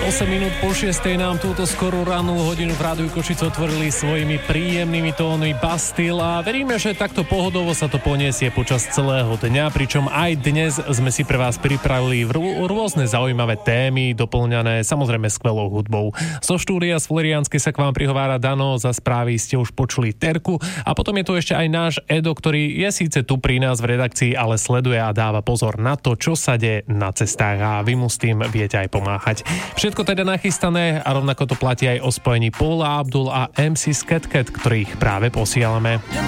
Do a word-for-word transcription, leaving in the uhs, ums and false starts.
osem minút po šiestej nám túto skorú rannú hodinu v Rádiu Košice otvorili svojimi príjemnými tónmi Bastille a veríme, že takto pohodovo sa to poniesie počas celého dňa, pričom aj dnes sme si pre vás pripravili rô- rôzne zaujímavé témy, doplňané samozrejme skvelou hudbou. Zo štúdia z Florianskej sa k vám prihovára Dano, za správy ste už počuli Terku a potom je tu ešte aj náš Edo, ktorý je síce tu pri nás v redakcii, ale sleduje a dáva pozor na to, čo sa deje na cestách a vy mu s tým viete aj pomáhať. Všetko teda nachystané a rovnako to platí aj o spojení Paula Abdul a em cé Skat Kat, ktorých práve posielame.